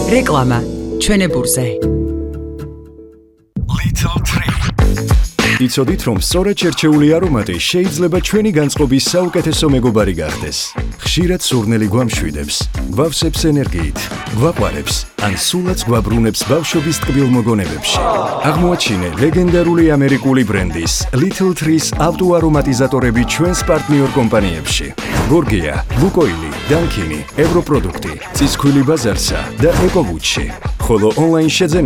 რეკლამა ჩვენებურზე. Little Tree. იცოდით, რომ სწორად შერჩეული არომატი შეიძლება ჩვენი განწყობის საუკეთესო მეგობარი გახდეს. ხშირად სურნელი გვამშვიდებს, გვავსებს ენერგიით, გვაყვარებს, ან სულაც გვაბრუნებს ბავშვობის ტკბილ მოგონებებში. აღმოაჩინე ლეგენდარული ამერიკული ბრენდის Little Trees ავტოარომატიზატორები ჩვენს პარტნიორ კომპანიებში. გორგია, ლუკოილი, დანკინი, ევროპროდუქტი, წისქვილი ბაზარსა და ეკოვუჩი. ხოლო ონლაინ შეძენილ